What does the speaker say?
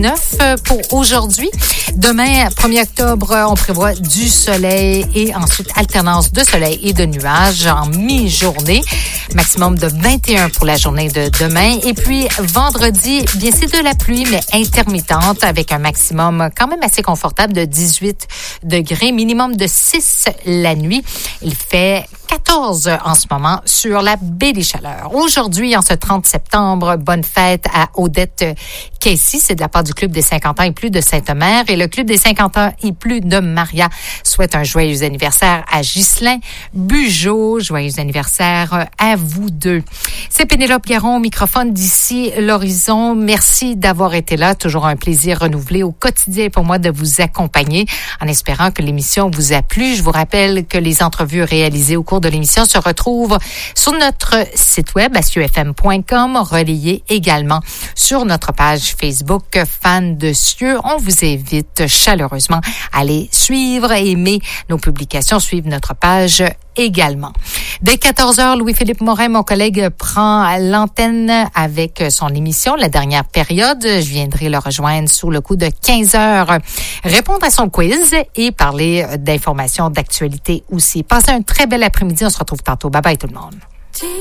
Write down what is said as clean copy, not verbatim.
pour aujourd'hui. Demain, 1er octobre, on prévoit du soleil et ensuite alternance de soleil et de nuages en mi-journée. Maximum de 21 pour la journée de demain. Et puis, vendredi, bien, c'est de la pluie, mais intermittente avec un maximum quand même assez confortable de 18 degrés, minimum de 6 la nuit. Il fait 14 en ce moment sur la baie des Chaleurs. Aujourd'hui, en ce 30 septembre, bonne fête à Odette Casey. C'est de la part du Club des 50 ans et plus de Sainte-Mère. Et le Club des 50 ans et plus de Maria souhaite un joyeux anniversaire à Ghislain Bugeaud. Joyeux anniversaire à vous deux. C'est Pénélope Garon au microphone d'ici l'horizon. Merci d'avoir été là. Toujours un plaisir renouvelé au quotidien pour moi de vous accompagner en espérant que l'émission vous a plu. Je vous rappelle que les entrevues réalisées au cours de l'émission se retrouvent sur notre site web cieux.fm.com, relayées également sur notre page Facebook Fans de Cieux. On vous invite chaleureusement à aller suivre et aimer nos publications, suivre notre page également. Dès 14h, Louis-Philippe Morin, mon collègue, prend l'antenne avec son émission, la dernière période. Je viendrai le rejoindre sous le coup de 15h, répondre à son quiz et parler d'informations, d'actualité aussi. Passez un très bel après-midi. On se retrouve tantôt. Bye bye tout le monde.